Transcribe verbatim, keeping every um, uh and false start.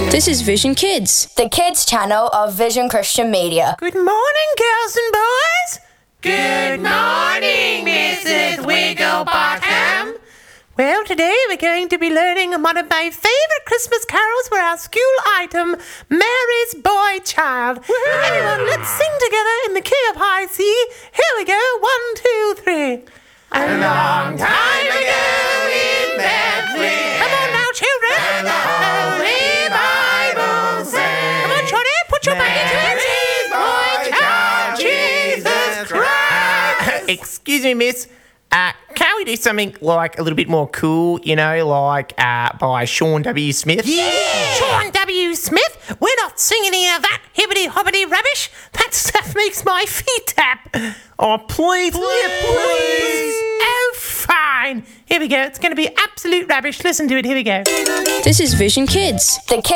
This is Vision Kids, the kids channel of Vision Christian Media. Good morning, girls and boys. Good morning, Missus Wigglebottom. Well, today we're going to be learning one of my favourite Christmas carols for our school item, Mary's Boy Child. Woo-hoo. Everyone, let's sing together in the key of high C. Here we go, one, two, three. A long time ago in Bethlehem. Come on now, children. And the Holy Bible says. Come on, Johnny, put your back into it. Mary's Boy Child, Jesus Christ. Excuse me, miss. Uh, can't we do something like a little bit more cool, you know, like uh, by Sean W. Smith? Yeah! Sean W. Smith? We're not singing any of that hibbity-hobbity rubbish. That stuff makes my feet tap. Oh, please, Please. yeah, please. Oh, fine. Here we go. It's going to be absolute rubbish. Listen to it. Here we go. This is Vision Kids. The kids